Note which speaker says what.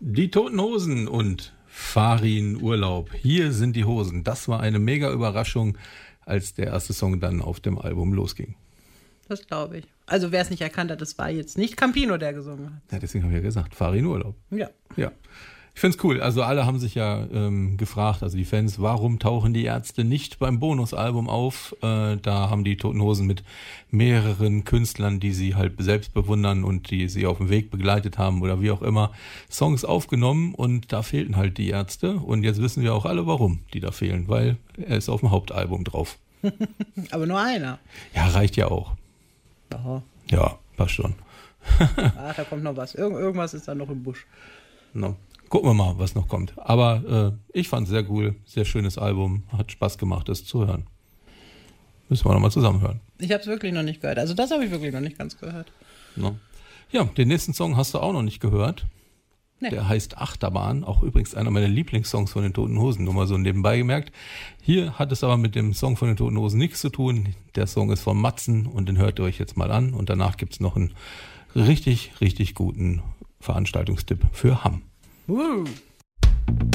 Speaker 1: Die Toten Hosen und Farin Urlaub. Hier sind die Hosen. Das war eine mega Überraschung, als der erste Song dann auf dem Album losging.
Speaker 2: Das glaube ich. Also wer es nicht erkannt hat, das war jetzt nicht Campino, der gesungen hat.
Speaker 1: Ja, deswegen habe ich ja gesagt, Farin Urlaub.
Speaker 2: Ja.
Speaker 1: Ja. Ich finde es cool. Also alle haben sich ja gefragt, also die Fans, warum tauchen die Ärzte nicht beim Bonusalbum auf? Da haben die Toten Hosen mit mehreren Künstlern, die sie halt selbst bewundern und die sie auf dem Weg begleitet haben oder wie auch immer, Songs aufgenommen und da fehlten halt die Ärzte. Und jetzt wissen wir auch alle, warum die da fehlen, weil er ist auf dem Hauptalbum drauf.
Speaker 2: Aber nur einer.
Speaker 1: Ja, reicht ja auch.
Speaker 2: Aha.
Speaker 1: Ja, passt schon.
Speaker 2: Ach, da kommt noch was. Irgendwas ist da noch im Busch.
Speaker 1: No. Gucken wir mal, was noch kommt. Aber ich fand es sehr cool, sehr schönes Album, hat Spaß gemacht, das zu hören. Müssen wir nochmal zusammen hören.
Speaker 2: Ich habe es wirklich noch nicht gehört. Also das habe ich wirklich noch nicht ganz gehört.
Speaker 1: No. Ja, den nächsten Song hast du auch noch nicht gehört. Nee. Der heißt Achterbahn, auch übrigens einer meiner Lieblingssongs von den Toten Hosen, nur mal so nebenbei gemerkt. Hier hat es aber mit dem Song von den Toten Hosen nichts zu tun. Der Song ist von Matzen und den hört ihr euch jetzt mal an. Und danach gibt es noch einen richtig, richtig guten Veranstaltungstipp für Hamm.